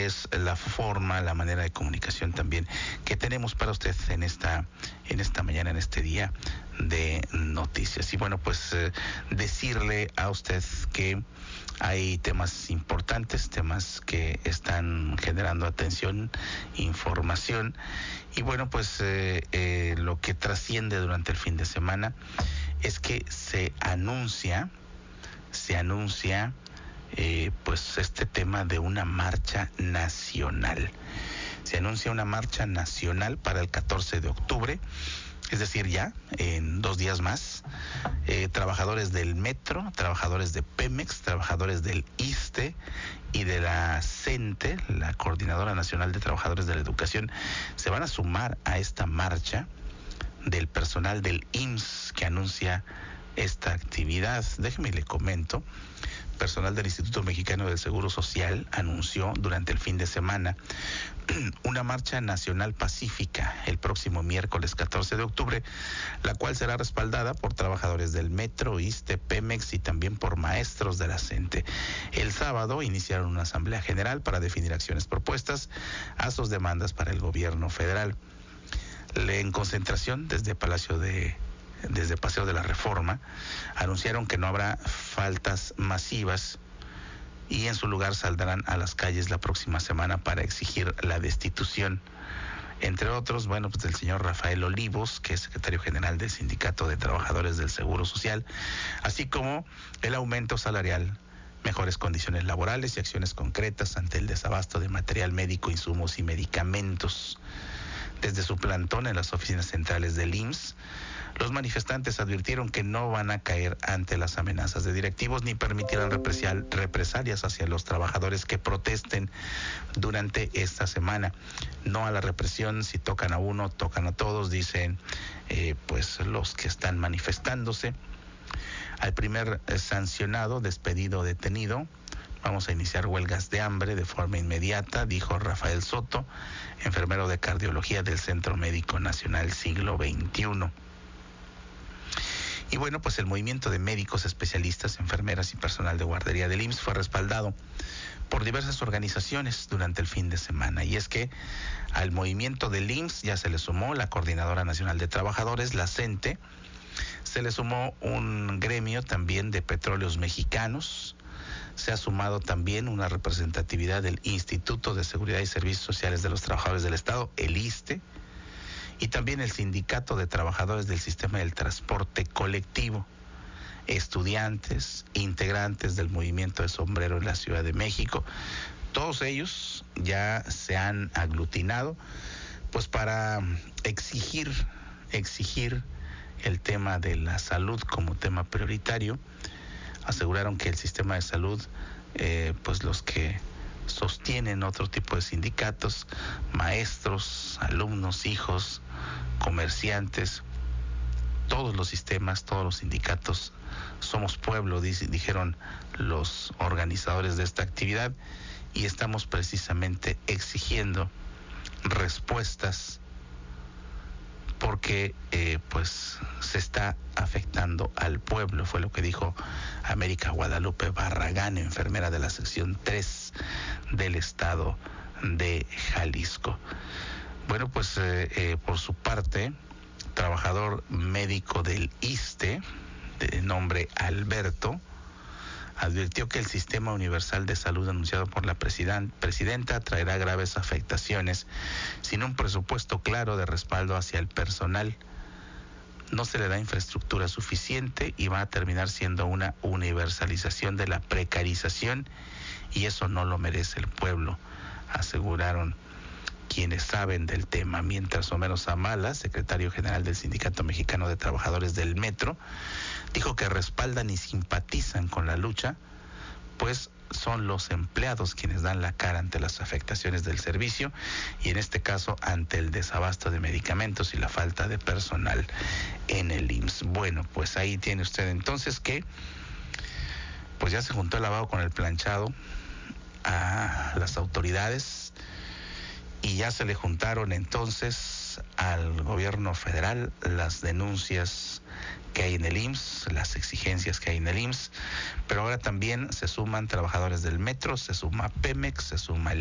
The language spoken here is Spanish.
es la forma, la manera de comunicación también que tenemos para usted en esta mañana, en este día de noticias. Y bueno, pues decirle a usted que hay temas importantes, temas que están generando atención, información, y bueno, pues lo que trasciende durante el fin de semana es que se anuncia pues este tema de una marcha nacional. Se anuncia una marcha nacional para el 14 de octubre, es decir, ya en 2 días más. Trabajadores del Metro, trabajadores de Pemex, trabajadores del ISSSTE y de la CENTE, la Coordinadora Nacional de Trabajadores de la Educación, se van a sumar a esta marcha del personal del IMSS que anuncia esta actividad. Déjeme le comento. Personal del Instituto Mexicano del Seguro Social anunció durante el fin de semana una marcha nacional pacífica el próximo miércoles 14 de octubre, la cual será respaldada por trabajadores del Metro, ISSSTE, Pemex y también por maestros de la CENTE. El sábado iniciaron una asamblea general para definir acciones propuestas a sus demandas para el gobierno federal. En concentración desde Paseo de la Reforma, anunciaron que no habrá faltas masivas y en su lugar saldrán a las calles la próxima semana para exigir la destitución, entre otros, bueno, pues del señor Rafael Olivos, que es secretario general del Sindicato de Trabajadores del Seguro Social, así como el aumento salarial, mejores condiciones laborales y acciones concretas ante el desabasto de material médico, insumos y medicamentos. Desde su plantón en las oficinas centrales del IMSS, los manifestantes advirtieron que no van a caer ante las amenazas de directivos ni permitirán represalias hacia los trabajadores que protesten durante esta semana. No a la represión, si tocan a uno, tocan a todos, dicen pues los que están manifestándose. Al primer sancionado, despedido o detenido, vamos a iniciar huelgas de hambre de forma inmediata, dijo Rafael Soto, enfermero de cardiología del Centro Médico Nacional Siglo XXI. Y bueno, pues el movimiento de médicos, especialistas, enfermeras y personal de guardería del IMSS fue respaldado por diversas organizaciones durante el fin de semana. Y es que al movimiento del IMSS ya se le sumó la Coordinadora Nacional de Trabajadores, la CENTE, se le sumó un gremio también de petróleos mexicanos, se ha sumado también una representatividad del Instituto de Seguridad y Servicios Sociales de los Trabajadores del Estado, el ISSSTE, y también el Sindicato de Trabajadores del Sistema del Transporte Colectivo, estudiantes, integrantes del Movimiento de Sombrero en la Ciudad de México. Todos ellos ya se han aglutinado pues para exigir el tema de la salud como tema prioritario. Aseguraron que el sistema de salud, pues los que sostienen otro tipo de sindicatos, maestros, alumnos, hijos, comerciantes, todos los sistemas, todos los sindicatos, somos pueblo, dijeron los organizadores de esta actividad, y estamos precisamente exigiendo respuestas porque pues se está afectando al pueblo, fue lo que dijo América Guadalupe Barragán, enfermera de la sección 3 del estado de Jalisco. Bueno, pues por su parte, trabajador médico del ISSSTE, de nombre Alberto, advirtió que el Sistema Universal de Salud anunciado por la presidenta traerá graves afectaciones sin un presupuesto claro de respaldo hacia el personal. No se le da infraestructura suficiente y va a terminar siendo una universalización de la precarización, y eso no lo merece el pueblo, aseguraron quienes saben del tema. Mientras Homero Zamala, secretario general del Sindicato Mexicano de Trabajadores del Metro, dijo que respaldan y simpatizan con la lucha, pues son los empleados quienes dan la cara ante las afectaciones del servicio y en este caso ante el desabasto de medicamentos y la falta de personal en el IMSS. Bueno, pues ahí tiene usted entonces que pues ya se juntó el lavado con el planchado a las autoridades y ya se le juntaron entonces al gobierno federal las denuncias que hay en el IMSS, las exigencias que hay en el IMSS, pero ahora también se suman trabajadores del Metro, se suma Pemex, se suma el